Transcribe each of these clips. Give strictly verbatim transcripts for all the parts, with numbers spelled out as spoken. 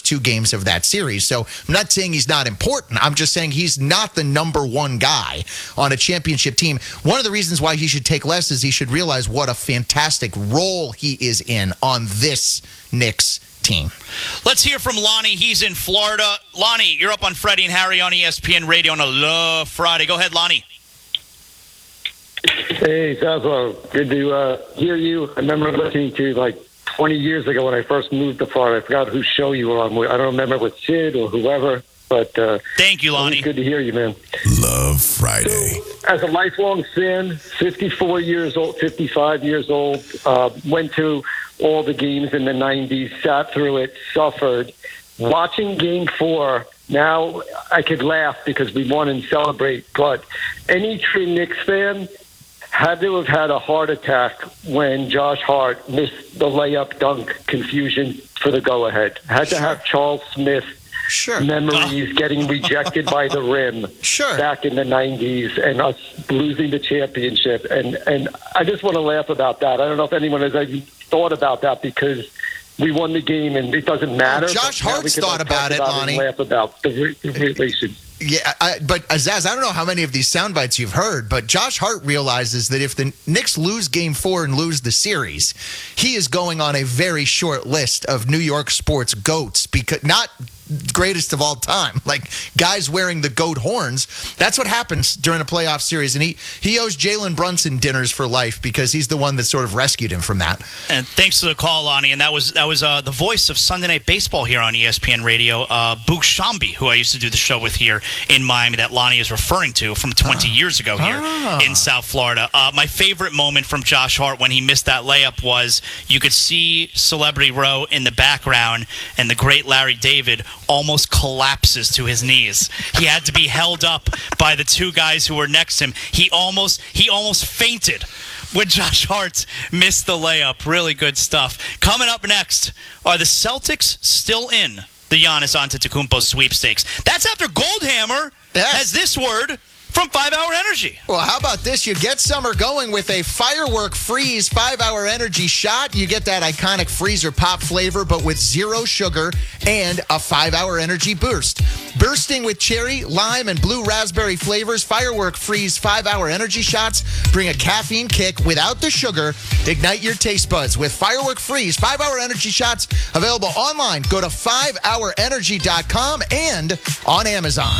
first two games of that series. So I'm not saying he's not important. I'm just saying he's not the number one guy on a championship team. One of the reasons why he should take less is he should realize what a fantastic role he is in on this Knicks team. Let's hear from Lonnie. He's in Florida. Lonnie, you're up on Freddie and Harry on E S P N Radio on a Love Friday. Go ahead, Lonnie. Hey, Sazlo. Good to uh, hear you. I remember listening to you like twenty years ago when I first moved to Florida. I forgot whose show you were on. I don't remember with Sid or whoever. But uh, thank you, Lonnie. Good to hear you, man. Love Friday. So, as a lifelong fan, fifty-four years old, fifty-five years old, uh, went to all the games in the nineties, sat through it, suffered. Watching Game Four, now I could laugh because we won and celebrate. But any true Knicks fan had to have had a heart attack when Josh Hart missed the layup dunk confusion for the go-ahead. Had to have Charles Smith. Sure. Memories oh. getting rejected by the rim sure. back in the nineties and us losing the championship. And, and I just want to laugh about that. I don't know if anyone has ever thought about that because we won the game and it doesn't matter. Oh, Josh Hart's thought about it, about Lonnie. And laugh about the, re- the relation. Yeah, I, but Azaz, I don't know how many of these sound bites you've heard, but Josh Hart realizes that if the Knicks lose Game Four and lose the series, he is going on a very short list of New York sports goats, because not greatest of all time, like guys wearing the goat horns. That's what happens during a playoff series, and he he owes Jalen Brunson dinners for life because he's the one that sort of rescued him from that. And thanks for the call, Lonnie. And that was that was uh, the voice of Sunday Night Baseball here on E S P N Radio, uh, Boog Shambi, who I used to do the show with here in Miami, that Lonnie is referring to from twenty years ago here Ah. in South Florida. Uh, my favorite moment from Josh Hart when he missed that layup was you could see Celebrity Row in the background, and the great Larry David almost collapses to his knees. He had to be held up by the two guys who were next to him. He almost he almost fainted when Josh Hart missed the layup. Really good stuff. Coming up next, are the Celtics still in the Giannis Antetokounmpo sweepstakes? That's after Goldhammer Yes. has this word from five hour Energy. Well, how about this? You get summer going with a Firework Freeze five hour Energy shot. You get that iconic freezer pop flavor, but with zero sugar and a five hour Energy boost. Bursting with cherry, lime, and blue raspberry flavors, Firework Freeze five hour Energy shots bring a caffeine kick without the sugar. Ignite your taste buds with Firework Freeze five hour Energy shots, available online. Go to five hour energy dot com and on Amazon.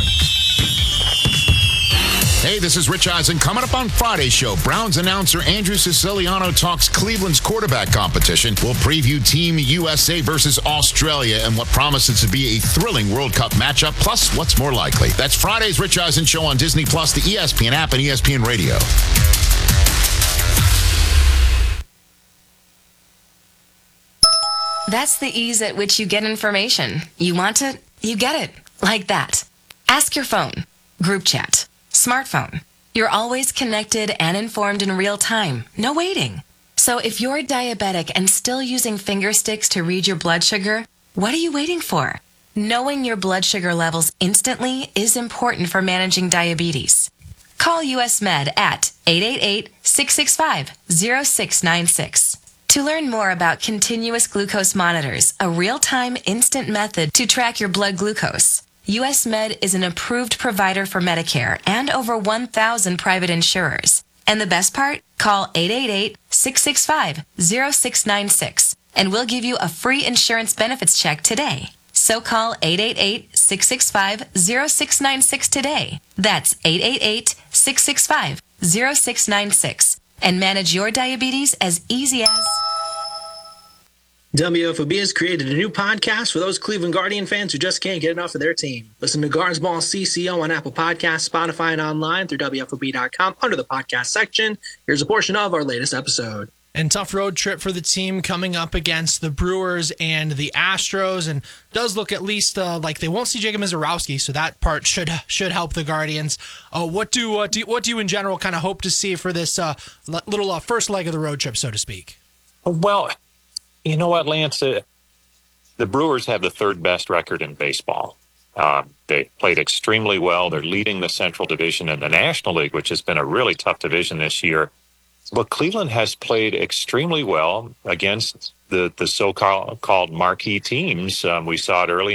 Hey, this is Rich Eisen. Coming up on Friday's show, Browns announcer Andrew Siciliano talks Cleveland's quarterback competition. We'll preview Team U S A versus Australia and what promises to be a thrilling World Cup matchup, plus what's more likely. That's Friday's Rich Eisen show on Disney Plus, the E S P N app, and E S P N Radio. That's the ease at which you get information. You want it, you get it. Like that. Ask your phone. Group chat. Smartphone. You're always connected and informed in real time. No waiting. So if you're diabetic and still using finger sticks to read your blood sugar, what are you waiting for? Knowing your blood sugar levels instantly is important for managing diabetes. Call U S Med at eight eight eight, six six five, zero six nine six. To learn more about continuous glucose monitors, a real-time instant method to track your blood glucose, U S Med is an approved provider for Medicare and over one thousand private insurers. And the best part? Call eight eight eight, six six five, zero six nine six and we'll give you a free insurance benefits check today. So call eight eight eight, six six five, zero six nine six today. That's eight eight eight, six six five, zero six nine six and manage your diabetes as easy as... W F O B has created a new podcast for those Cleveland Guardian fans who just can't get enough of their team. Listen to Guards Ball C C O on Apple Podcasts, Spotify, and online through W F O B dot com under the podcast section. Here's a portion of our latest episode. And tough road trip for the team coming up against the Brewers and the Astros, and does look at least uh, like they won't see Jacob Mizorowski, so that part should should help the Guardians. Uh, what do uh, do what do you in general kind of hope to see for this uh, little uh, first leg of the road trip, so to speak? Well, you know what, Lance? Uh, the Brewers have the third best record in baseball. Uh, they played extremely well. They're leading the Central Division in the National League, which has been a really tough division this year. But Cleveland has played extremely well against the, the so-called marquee teams. Um, we saw it early